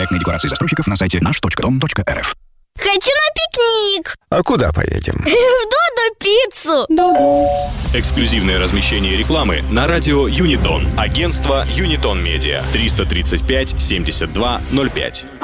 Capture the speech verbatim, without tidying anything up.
проектной декларации застройщиков на сайте наш точка дом точка эр эф. Хочу на пикник! А куда поедем? В Додо пиццу! Ду-ду. Эксклюзивное размещение рекламы на радио Юнитон. Агентство Юнитон Медиа. триста тридцать пять семьдесят два ноль пять.